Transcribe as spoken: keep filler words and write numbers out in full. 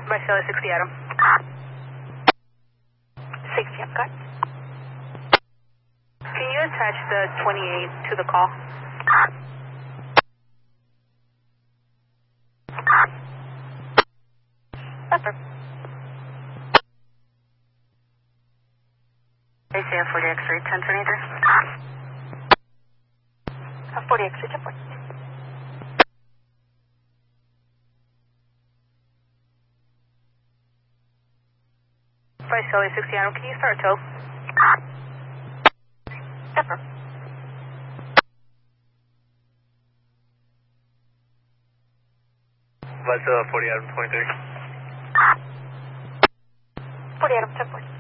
Visalia sixty Adam. sixty, I'm good. Can you attach the twenty-eight to the call? Pepper. A C F forty X-ray ten twenty-three. forty X-ray, ten point. Visalia sixty Adam, can you start a tow? Pepper. Visalia forty Adam twenty-three. forty Adam, ten point.